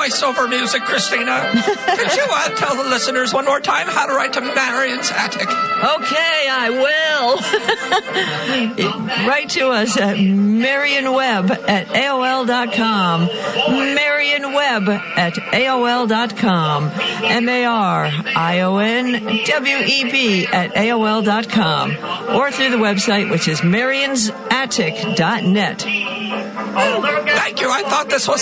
voiceover music, Christina. Could you tell the listeners one more time how to write to Marion's Attic? Okay, I will. Write to us at MarionWebb@AOL.com. MarionWebb@AOL.com. MarionWeb@AOL.com. Or through the website, which is marionsattic.net. Oh, thank you. I thought this was